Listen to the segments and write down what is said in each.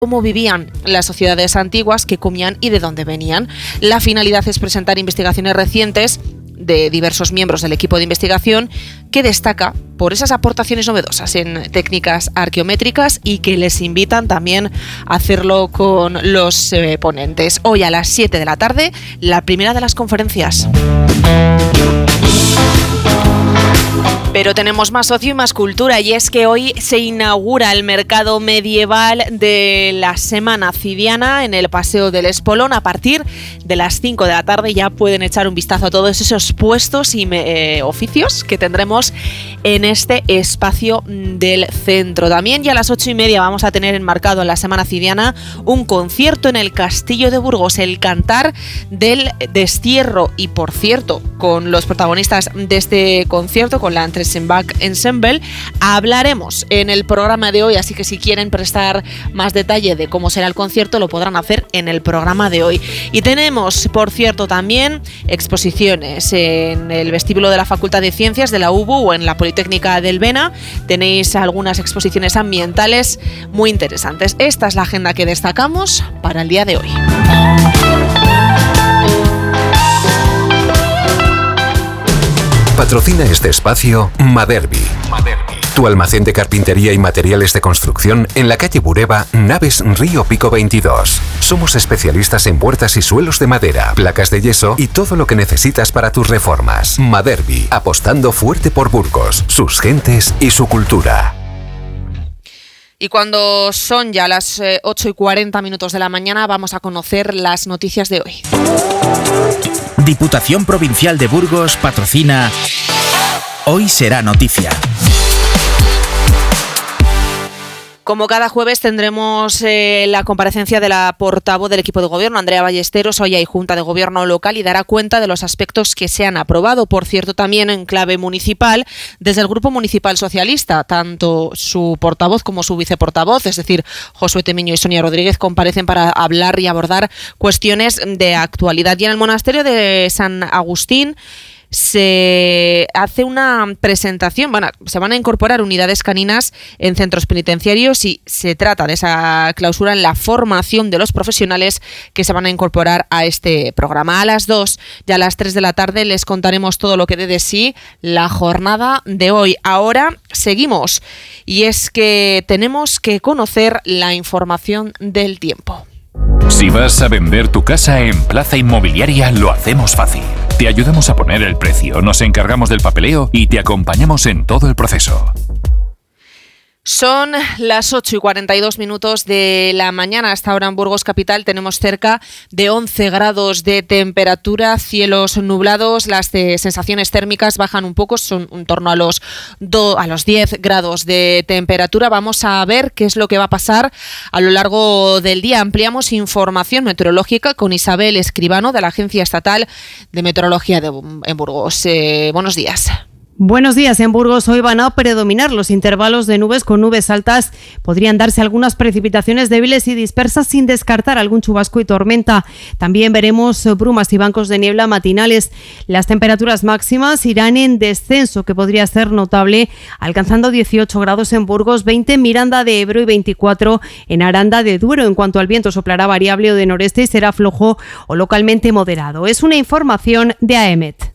cómo vivían las sociedades antiguas, qué comían y de dónde venían. La finalidad es presentar investigaciones recientes de diversos miembros del equipo de investigación que destaca por esas aportaciones novedosas en técnicas arqueométricas y que les invitan también a hacerlo con los ponentes. Hoy a las 7 de la tarde, la primera de las conferencias. Pero tenemos más ocio y más cultura, y es que hoy se inaugura el mercado medieval de la Semana Cidiana en el Paseo del Espolón. A partir de las 5 de la tarde ya pueden echar un vistazo a todos esos puestos y oficios que tendremos en este espacio del centro. También ya a las 8:30 vamos a tener enmarcado en la Semana Cidiana un concierto en el Castillo de Burgos, el Cantar del Destierro. Y por cierto, con los protagonistas de este concierto, con la Entresembach Ensemble, hablaremos en el programa de hoy, así que si quieren prestar más detalle de cómo será el concierto, lo podrán hacer en el programa de hoy. Y tenemos, por cierto, también exposiciones en el vestíbulo de la Facultad de Ciencias de la UBU o en la Politécnica del Bena. Tenéis algunas exposiciones ambientales muy interesantes. Esta es la agenda que destacamos para el día de hoy. Patrocina este espacio Maderbi, tu almacén de carpintería y materiales de construcción en la calle Bureba, Naves Río Pico 22. Somos especialistas en puertas y suelos de madera, placas de yeso y todo lo que necesitas para tus reformas. Maderbi, apostando fuerte por Burgos, sus gentes y su cultura. Y cuando son ya las 8:40 de la mañana, vamos a conocer las noticias de hoy. Diputación Provincial de Burgos patrocina Hoy Será Noticia. Como cada jueves tendremos la comparecencia de la portavoz del equipo de gobierno, Andrea Ballesteros. Hoy hay Junta de Gobierno local y dará cuenta de los aspectos que se han aprobado. Por cierto, también en clave municipal, desde el Grupo Municipal Socialista, tanto su portavoz como su viceportavoz, es decir, Josué Temiño y Sonia Rodríguez, comparecen para hablar y abordar cuestiones de actualidad. Y en el monasterio de San Agustín se hace una presentación, se van a incorporar unidades caninas en centros penitenciarios y se trata de esa clausura en la formación de los profesionales que se van a incorporar a este programa. A las 2 y a las 3 de la tarde les contaremos todo lo que dé de sí la jornada de hoy. Ahora seguimos, y es que tenemos que conocer la información del tiempo. Si vas a vender tu casa en Plaza Inmobiliaria, lo hacemos fácil. Te ayudamos a poner el precio, nos encargamos del papeleo y te acompañamos en todo el proceso. Son las 8:42 de la mañana. Hasta ahora en Burgos Capital tenemos cerca de 11 grados de temperatura, cielos nublados, las sensaciones térmicas bajan un poco, son en torno a los 10 grados de temperatura. Vamos a ver qué es lo que va a pasar a lo largo del día. Ampliamos información meteorológica con Isabel Escribano de la Agencia Estatal de Meteorología en Burgos. Buenos días. Buenos días. En Burgos hoy van a predominar los intervalos de nubes con nubes altas. Podrían darse algunas precipitaciones débiles y dispersas sin descartar algún chubasco y tormenta. También veremos brumas y bancos de niebla matinales. Las temperaturas máximas irán en descenso, que podría ser notable, alcanzando 18 grados en Burgos, 20 en Miranda de Ebro y 24 en Aranda de Duero. En cuanto al viento, soplará variable o de noreste y será flojo o localmente moderado. Es una información de AEMET.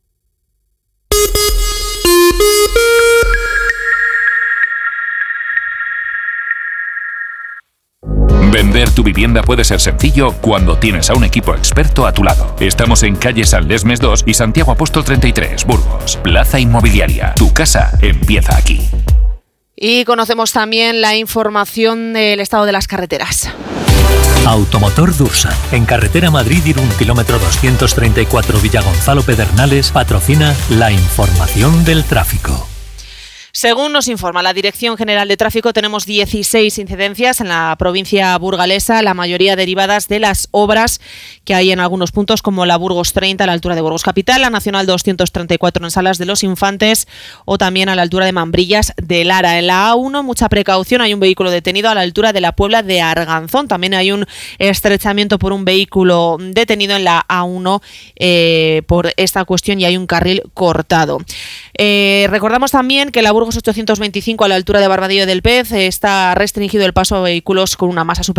Vender tu vivienda puede ser sencillo cuando tienes a un equipo experto a tu lado. Estamos en calle San Lesmes 2 y Santiago Apóstol 33, Burgos. Plaza Inmobiliaria. Tu casa empieza aquí. Y conocemos también la información del estado de las carreteras. Automotor Dursa, en carretera Madrid-Irún, kilómetro 234 Villagonzalo Pedernales, patrocina la información del tráfico. Según nos informa la Dirección General de Tráfico, tenemos 16 incidencias en la provincia burgalesa, la mayoría derivadas de las obras que hay en algunos puntos, como la Burgos 30 a la altura de Burgos Capital, la Nacional 234 en Salas de los Infantes o también a la altura de Mambrillas de Lara. En la A1, mucha precaución, hay un vehículo detenido a la altura de la Puebla de Arganzón. También hay un estrechamiento por un vehículo detenido en la A1 por esta cuestión y hay un carril cortado. Recordamos también que la Burgos 825 a la altura de Barbadillo del Pez está restringido el paso a vehículos con una masa superior